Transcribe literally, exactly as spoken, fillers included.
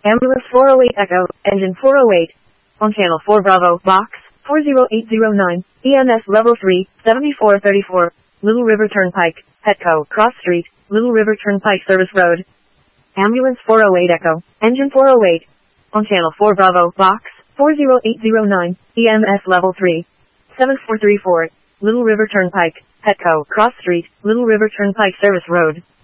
Ambulance four oh eight Echo, engine four oh eight. On channel four Bravo, box four oh eight oh nine, E M S level three, seventy-four thirty-four, Little River Turnpike, Petco, Cross Street, Little River Turnpike Service Road. Ambulance four oh eight Echo, engine four oh eight. On channel four Bravo, box four oh eight oh nine, E M S level three, seventy-four thirty-four, Little River Turnpike, Petco, Cross Street, Little River Turnpike Service Road.